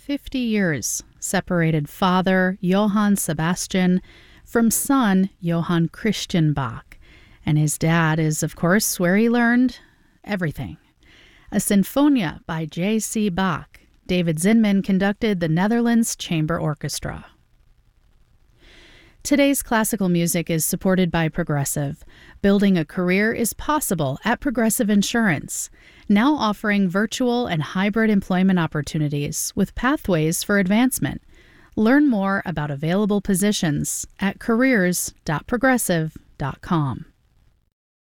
50 years separated father Johann Sebastian from son Johann Christian Bach, and his dad is, of course, where he learned everything. A Sinfonia by J.C. Bach. David Zinman conducted the Netherlands Chamber Orchestra. Today's classical music is supported by Progressive. Building a career is possible at Progressive Insurance, now offering virtual and hybrid employment opportunities with pathways for advancement. Learn more about available positions at careers.progressive.com.